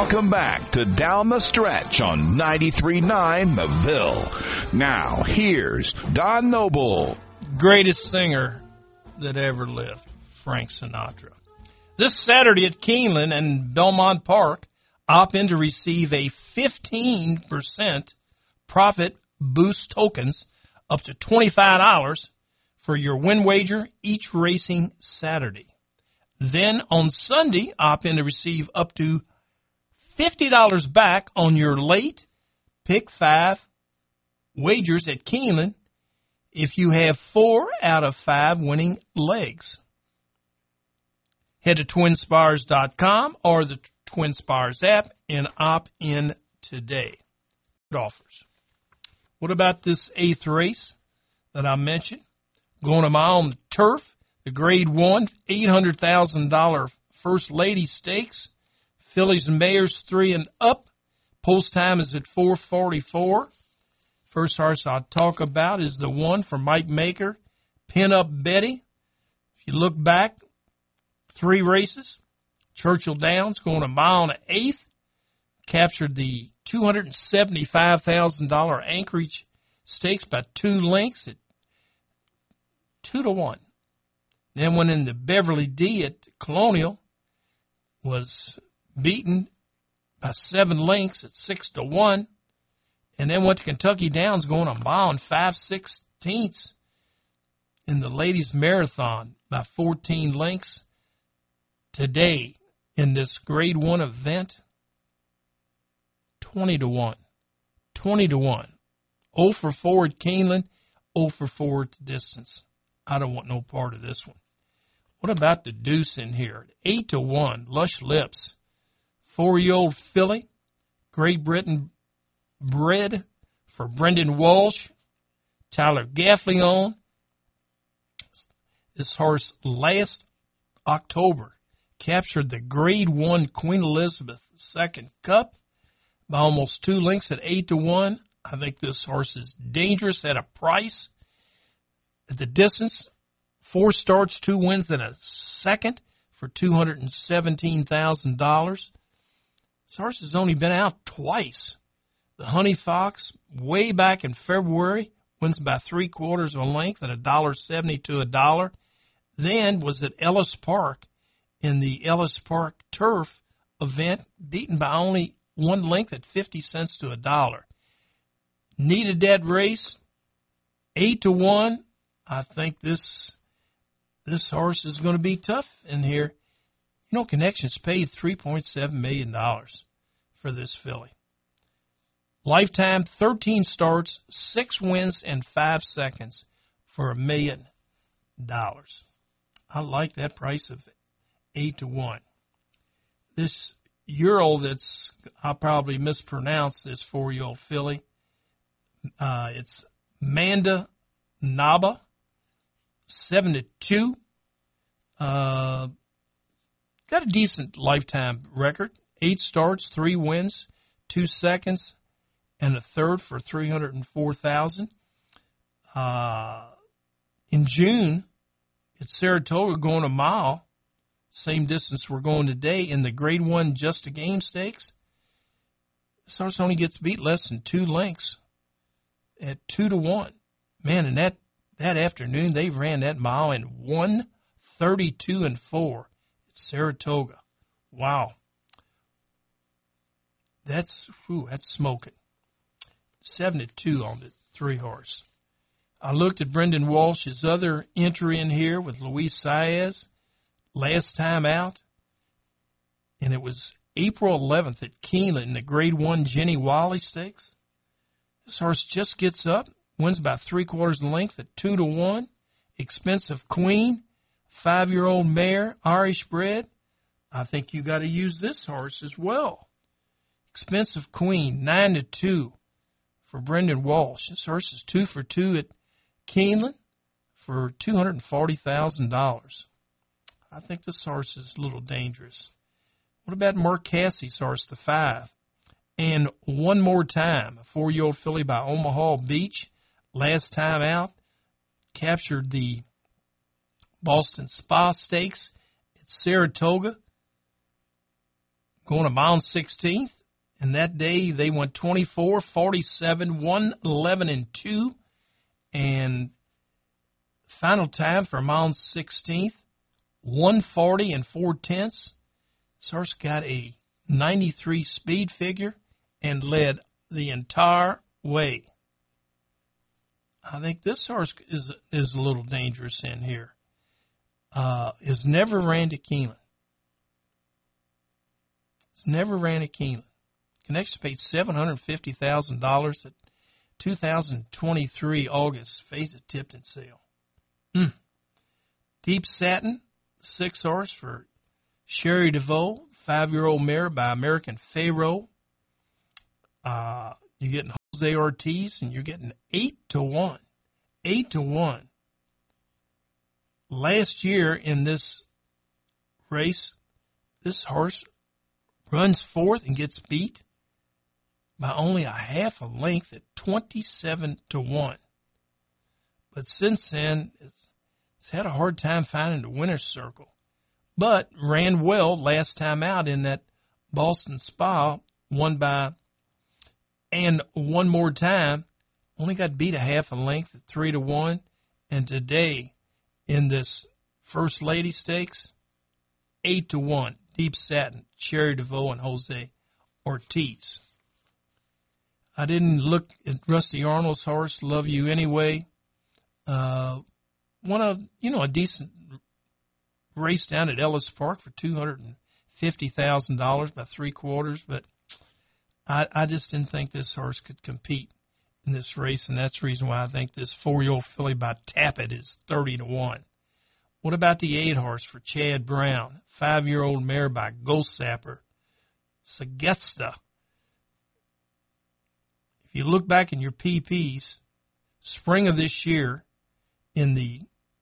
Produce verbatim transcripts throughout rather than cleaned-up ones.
Welcome back to Down the Stretch on ninety-three point nine The Ville. Now, here's Don Noble. Greatest singer that ever lived, Frank Sinatra. This Saturday at Keeneland and Belmont Park, opt in to receive a fifteen percent profit boost tokens up to twenty-five dollars for your win wager each racing Saturday. Then on Sunday, opt in to receive up to fifty dollars back on your late pick five wagers at Keeneland if you have four out of five winning legs. Head to twin spires dot com or the TwinSpires app and opt in today. It offers. What about this eighth race that I mentioned? Going a mile on the turf, the grade one, eight hundred thousand dollars First Lady Stakes. Fillies and Mayors three and up. Post time is at four forty-four. First horse I'll talk about is the one for Mike Maker, Pin Up Betty. If you look back, three races. Churchill Downs going a mile and an eighth. Captured the two hundred seventy-five thousand dollars Anchorage Stakes by two lengths at two to one. Then went in the Beverly D at Colonial, was beaten by seven lengths at six to one, and then went to Kentucky Downs going a mile and five sixteenths in the Ladies Marathon by fourteen lengths. Today, in this grade one event, twenty to one. twenty to one. oh for four at Keeneland, oh for four at the distance. I don't want no part of this one. What about the deuce in here? eight to one, Lush Lips. Four-year-old filly, Great Britain bred for Brendan Walsh, Tyler Gaffley on. This horse last October captured the grade one Queen Elizabeth the Second Cup by almost two lengths at eight to one. I think this horse is dangerous at a price. At the distance, four starts, two wins, then a second for two hundred seventeen thousand dollars. This horse has only been out twice. The Honey Fox, way back in February, wins by three quarters of a length at one dollar seventy to a dollar. Then was at Ellis Park in the Ellis Park Turf event, beaten by only one length at fifty cents to a dollar. Needed that race, eight to one. I think this this horse is going to be tough in here. You know, Connections paid three point seven million dollars for this filly. Lifetime, thirteen starts, six wins, and five seconds for a million dollars. I like that price of eight to one. This Ural that's, I'll probably mispronounce this four-year-old filly. Uh, it's Manda Naba, seven to two. Uh, got a decent lifetime record. Eight starts, three wins, two seconds, and a third for three hundred four thousand dollars. Uh, in June, at Saratoga, going a mile, same distance we're going today in the grade one Just a Game Stakes. This horse only gets beat less than two lengths at two to one. Man, and that, that afternoon they ran that mile in one thirty-two and four at Saratoga. Wow. That's, whew, that's smoking. Seven to two on the three horse. I looked at Brendan Walsh's other entry in here with Luis Saez last time out, and it was April eleventh at Keeneland in the grade one Jenny Wally Stakes. This horse just gets up, wins by three quarters of length at two to one. Expensive Queen, five-year-old mare, Irish bred. I think you got to use this horse as well. Expensive Queen, nine to two for Brendan Walsh. This horse is two for two at Keeneland for two hundred forty thousand dollars. I think this horse is a little dangerous. What about Mark Cassie's horse, the five? And one more time, a four-year-old filly by Omaha Beach, last time out, captured the Boston Spa Stakes at Saratoga. going a mile and sixteenth. And that day they went twenty-four, forty-seven, one eleven, and two. And final time for a mile and sixteenth, one forty and four tenths. This horse got a ninety-three speed figure and led the entire way. I think this horse is is a little dangerous in here. Uh, is never ran to Keeneland. It's never ran to Keeneland. Connection paid seven hundred fifty thousand dollars at two thousand twenty-three August phase of Tipton sale. Mm. Deep Satin, six horse for Sherry DeVoe, five-year-old mare by American Pharaoh. Uh, you're getting Jose Ortiz, and you're getting eight to one. Eight to one. Last year in this race, this horse runs fourth and gets beat by only a half a length at twenty-seven to one. But since then, it's, it's had a hard time finding the winner's circle. But ran well last time out in that Boston Spa, won by, and one more time, only got beat a half a length at three to one. And today, in this First Lady Stakes, eight to one. Deep Satin, Sherry DeVoe, and Jose Ortiz. I didn't look at Rusty Arnold's horse, Love You Anyway. Uh, won a, you know, a decent race down at Ellis Park for two hundred fifty thousand dollars by three quarters, but I, I just didn't think this horse could compete in this race, and that's the reason why I think this four-year-old filly by Tappet is thirty to one. What about the eight horse for Chad Brown? Five-year-old mare by Ghost Sapper, Sagesta. If you look back in your P Ps, spring of this year, in the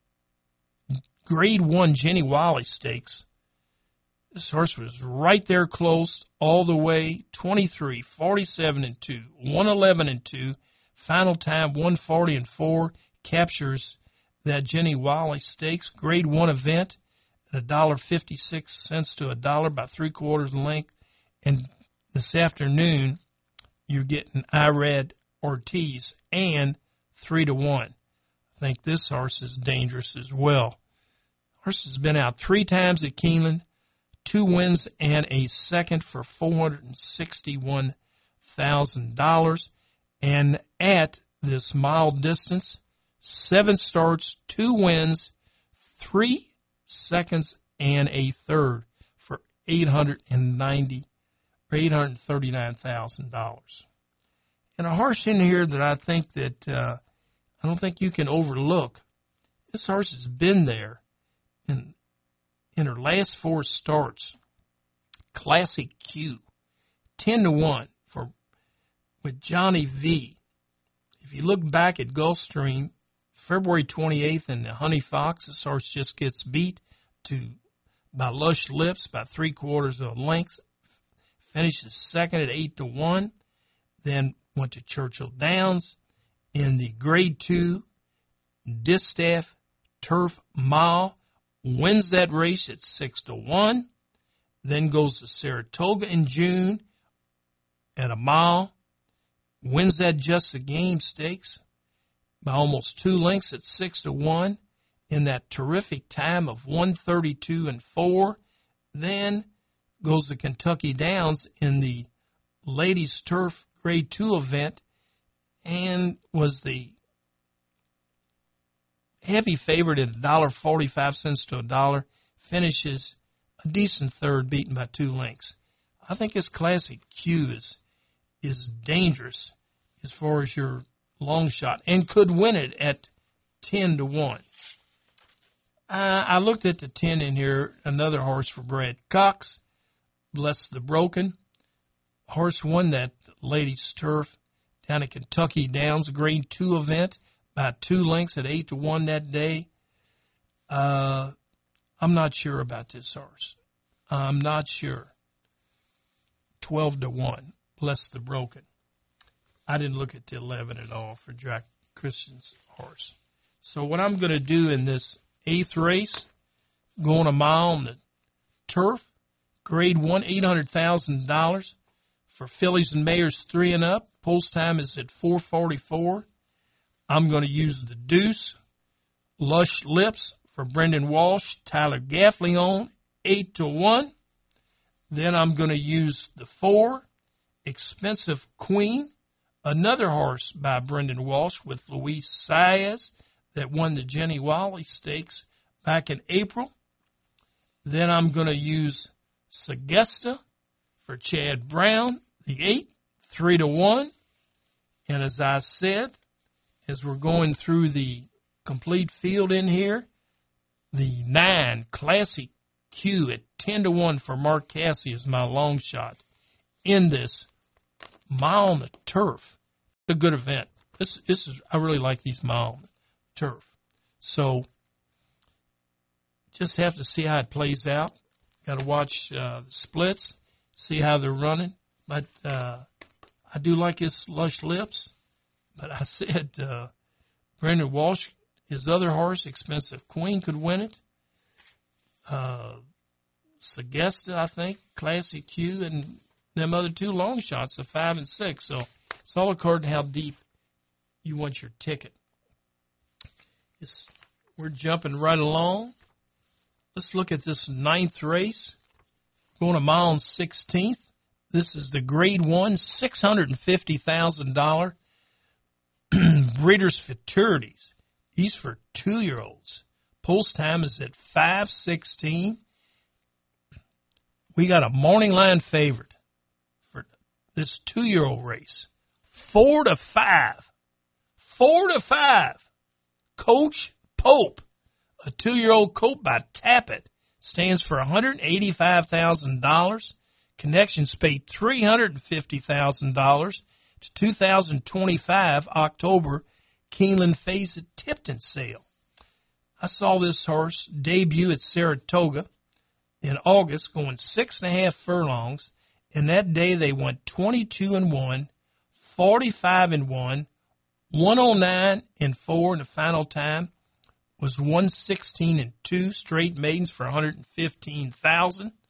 Grade one Jenny Wally Stakes, this horse was right there close all the way, twenty-three, forty-seven, and two, one eleven and two, final time one forty and four, captures that Jenny Wally Stakes Grade one event at one dollar and fifty-six cents to a dollar by three quarters length. And this afternoon, you're getting Irad Ortiz and three to one. I think this horse is dangerous as well. Horse has been out three times at Keeneland, two wins and a second for four hundred sixty-one thousand dollars. And at this mile distance, seven starts, two wins, three seconds, and a third for eight hundred ninety or eight hundred thirty-nine thousand dollars. And a horse in here that I think that uh, I don't think you can overlook. This horse has been there in in her last four starts. Classic Q, ten to one for with Johnny V. If you look back at Gulfstream, February twenty-eighth in the Honey Fox, this horse just gets beat to by Lush Lips by three quarters of a length. Finishes second at eight to one. Then went to Churchill Downs in the Grade two Distaff Turf Mile. Wins that race at six to one. Then goes to Saratoga in June at a mile. Wins that Just a Game Stakes by almost two lengths at six to one in that terrific time of one thirty-two and four. Then goes to Kentucky Downs in the Ladies Turf Grade two event and was the heavy favorite at one dollar and forty-five cents to a dollar. Finishes a decent third, beaten by two lengths. I think his Classic Q is is dangerous as far as your long shot and could win it at ten to one. Uh, I looked at the ten in here, another horse for Brad Cox, Bless the Broken. Horse won that Ladies Turf down at Kentucky Downs Grade two event by two lengths at eight to one that day. Uh, I'm not sure about this horse. I'm not sure. twelve to one. Bless the Broken. I didn't look at the eleven at all for Jack Christian's horse. So what I'm going to do in this eighth race, going a mile on the turf, Grade one, eight hundred thousand dollars. For fillies and mares three and up, pulse time is at four forty-four. I'm going to use the deuce. Lush Lips for Brendan Walsh, Tyler Gaffley on, eight to one. Then I'm going to use the four, Expensive Queen, another horse by Brendan Walsh with Luis Saez that won the Jenny Wally Stakes back in April. Then I'm going to use Sagesta for Chad Brown, the eight, three to one. And as I said, as we're going through the complete field in here, the nine, Classic Q at ten to one for Mark Casse is my long shot in this Mile on the Turf. It's a good event. This, this is, I really like these Mile on the Turf. So just have to see how it plays out. Got to watch uh, the splits, see how they're running. But uh, I do like his Lush Lips. But I said uh, Brendan Walsh, his other horse, Expensive Queen, could win it. Uh, Sagesta, I think, Classic Q, and them other two long shots, the five and six. So it's all according to how deep you want your ticket. It's, we're jumping right along. Let's look at this ninth race. Going a mile and sixteenth. This is the grade one, six hundred fifty thousand dollars Breeders' Futurities. These for two-year-olds. Pulse time is at five sixteen. We got a morning line favorite for this two-year-old race. Four to five. Four to five. Coach Pope. A two-year-old colt by Tappet stands for one hundred eighty-five thousand dollars. Connections paid three hundred fifty thousand dollars to two thousand twenty-five October Keeneland Phase Tipton sale. I saw this horse debut at Saratoga in August, going six and a half furlongs, and that day they went twenty-two and one, forty-five and one, one oh nine and four, and the final time was one sixteen and two, straight maidens for one hundred fifteen thousand dollars.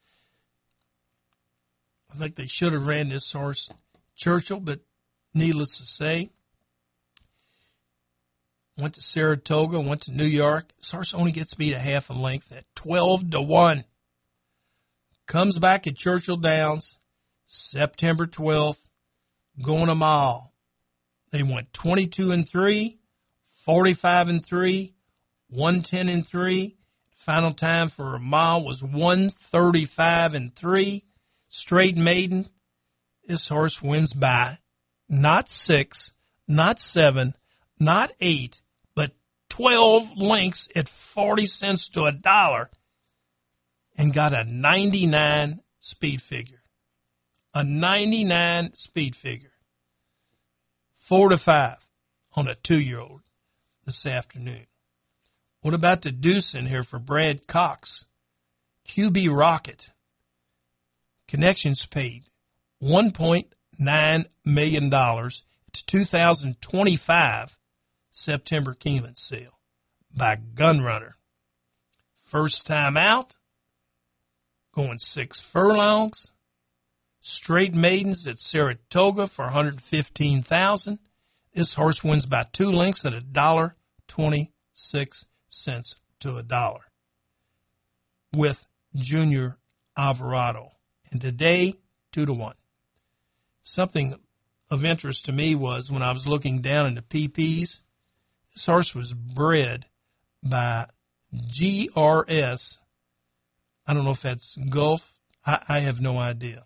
I think they should have ran this horse Churchill, but needless to say, went to Saratoga, went to New York. This horse only gets beat a half a length at twelve to one. Comes back at Churchill Downs, September twelfth, going a mile. They went twenty-two and three, forty-five and three, one ten and three. Final time for a mile was one thirty-five and three. Straight maiden. This horse wins by not six, not seven, not eight, but twelve lengths at forty cents to a dollar, and got a ninety-nine speed figure. A ninety-nine speed figure. Four to five on a two-year-old this afternoon. What about the deuce in here for Brad Cox? Q B Rocket. Connections paid one point nine million dollars to two thousand twenty-five September Keeneland sale by Gunrunner. First time out, going six furlongs. Straight maidens at Saratoga for one hundred fifteen thousand dollars. This horse wins by two lengths at one dollar and twenty-six cents to a dollar with Junior Alvarado. And today, two to one. Something of interest to me was when I was looking down into P Ps, this horse was bred by G R S. I don't know if that's Gulf. I, I have no idea.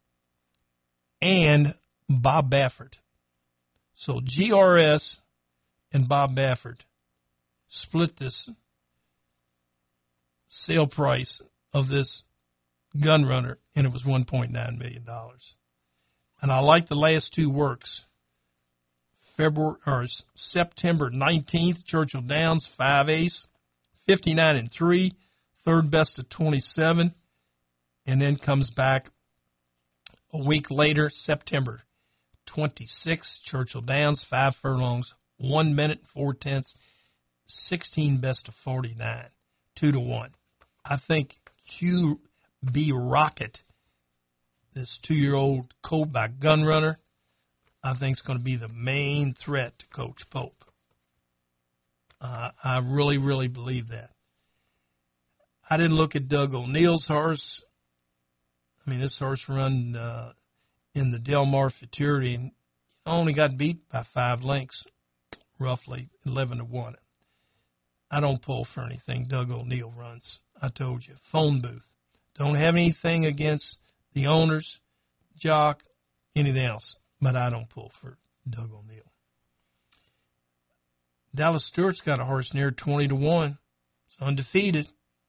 And Bob Baffert. So G R S and Bob Baffert split this sale price of this Gunrunner, and it was one point nine million dollars. And I like the last two works. February or September nineteenth, Churchill Downs, five ace, fifty-nine and three, third best of twenty-seven, and then comes back a week later, September twenty-sixth, Churchill Downs, five furlongs, one minute and four tenths, sixteen best of forty-nine, two to one. I think Q B Rocket, this two-year-old colt by Gunrunner, I think is going to be the main threat to Coach Pope. Uh, I really, really believe that. I didn't look at Doug O'Neill's horse. I mean, this horse run uh, in the Del Mar Futurity and only got beat by five lengths, roughly eleven to one. I don't pull for anything Doug O'Neill runs. I told you, phone booth. Don't have anything against the owners, jock, anything else, but I don't pull for Doug O'Neill. Dallas Stewart's got a horse near twenty to one. It's undefeated.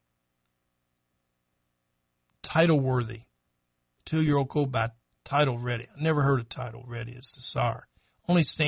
Title Worthy. Two-year-old colt by Title Ready. I never heard of Title Ready as the sire. Only stands